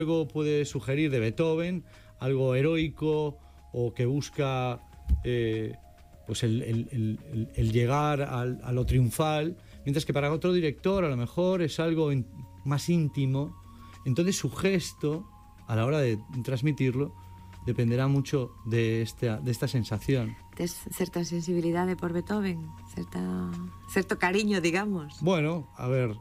Luego puede sugerir de Beethoven algo heroico o que busca pues el llegar a lo triunfal, mientras que para otro director a lo mejor es algo más íntimo. Entonces su gesto a la hora de transmitirlo dependerá mucho de esta sensación. Tes certa sensibilidade por Beethoven? Certo cariño, digamos? Bueno, a ver,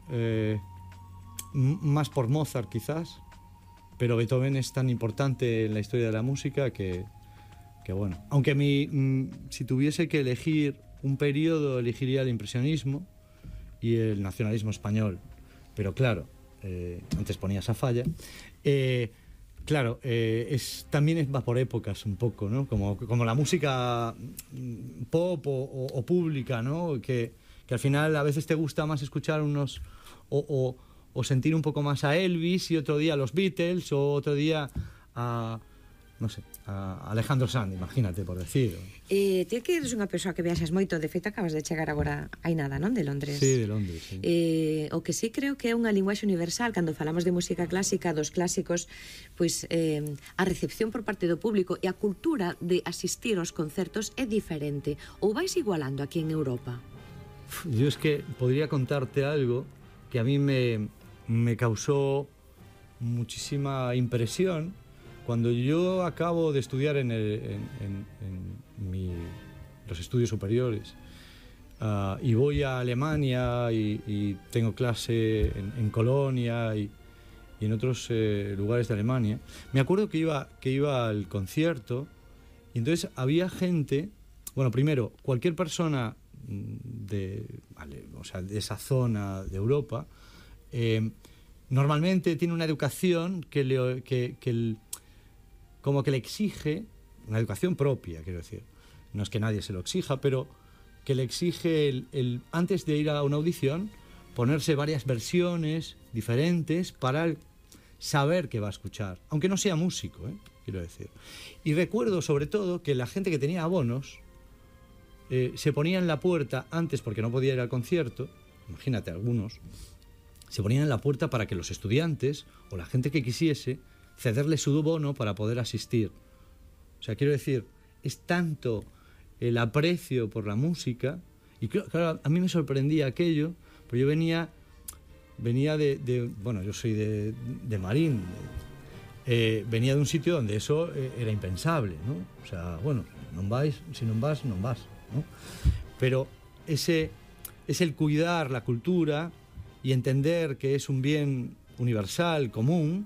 más por Mozart quizás, pero Beethoven es tan importante en la historia de la música que bueno. Aunque si tuviese que elegir un periodo, elegiría el impresionismo y el nacionalismo español. Pero claro, antes ponías a Falla. Claro, también va por épocas un poco, ¿no? Como la música pop o pública, ¿no? Que al final a veces te gusta más escuchar unos o sentir un poco más a Elvis y otro día a los Beatles o otro día a Alejandro Sanz, imagínate, por decir. Ti que eres unha persoa que viaxas moito, de feito acabas de chegar agora hai nada, non? De Londres. Sí, de Londres, sí. O que sí creo que é unha linguaxe universal, cando falamos de música clásica, dos clásicos, pois a recepción por parte do público e a cultura de asistir aos concertos é diferente, ou vais igualando aquí en Europa? Yo es que podría contarte algo que a mí me causó muchísima impresión. Cuando yo acabo de estudiar en los estudios superiores y voy a Alemania y tengo clase en Colonia y en otros lugares de Alemania, me acuerdo que iba al concierto y entonces había gente, bueno, primero, cualquier persona de esa zona de Europa normalmente tiene una educación como que le exige, una educación propia, quiero decir, no es que nadie se lo exija, pero que le exige antes de ir a una audición, ponerse varias versiones diferentes para saber qué va a escuchar, aunque no sea músico, quiero decir. Y recuerdo sobre todo que la gente que tenía abonos se ponía en la puerta antes porque no podía ir al concierto, imagínate algunos, se ponían en la puerta para que los estudiantes o la gente que quisiese cederle su bono para poder asistir. O sea, quiero decir, es tanto el aprecio por la música, y claro, a mí me sorprendía aquello, porque yo venía bueno, yo soy de Marín, venía de un sitio donde eso era impensable, ¿no? O sea, bueno, si non vas, ¿no? Pero es el cuidar la cultura y entender que es un bien universal, común,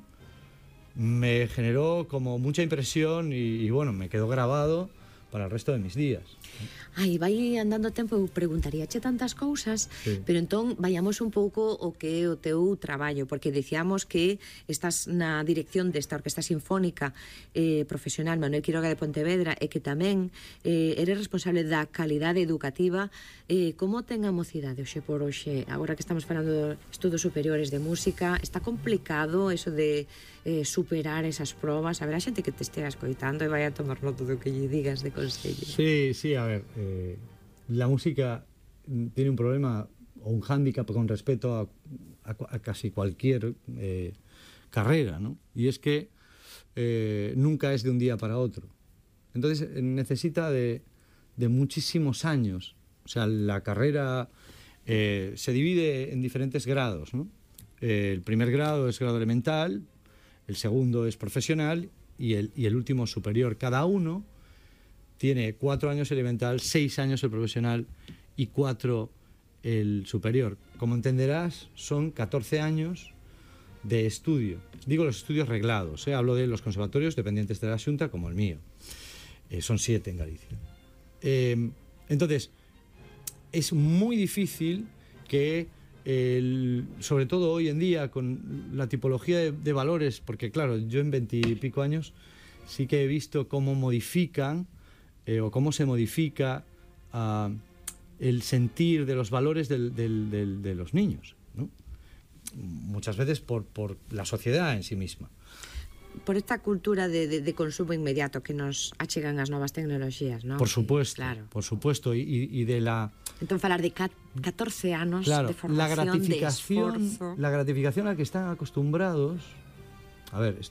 me generó como mucha impresión y bueno, me quedó grabado para el resto de mis días. Ai, vai andando tempo, eu preguntaríache tantas cousas, sí. Pero entón vayamos un pouco o que é o teu traballo, porque dicíamos que estás na dirección desta Orquesta Sinfónica profesional Manuel Quiroga de Pontevedra e que tamén eres responsable da calidade educativa. Como ten a mocidade hoxe por hoxe, agora que estamos falando de estudos superiores de música, está complicado eso de superar esas probas? A ver, a xente que te estea escoitando e vai a tomar nota do que lle digas de consello. Sí, a ver, la música tiene un problema o un hándicap con respecto a casi cualquier carrera, ¿no? Y es que nunca es de un día para otro. Entonces necesita de muchísimos años. O sea, la carrera se divide en diferentes grados, ¿no? El primer grado es grado elemental, el segundo es profesional y el último superior. Cada uno tiene 4 años elemental, 6 años el profesional y 4 el superior. Como entenderás, son 14 años de estudio. Digo los estudios reglados, hablo de los conservatorios dependientes de la Xunta, como el mío. Son 7 en Galicia. Entonces, es muy difícil que, sobre todo hoy en día, con la tipología de valores, porque claro, yo en 20 y pico años sí que he visto cómo modifican o cómo se modifica el sentir de los valores de los niños, ¿no? Muchas veces por la sociedad en sí misma. Por esta cultura de consumo inmediato que nos achegan as novas tecnoloxías, ¿no? Por supuesto, claro. Por supuesto, y de la... Entón, falar de 14 anos claro, de formación, de esforzo... La gratificación a la que están acostumbrados... A ver,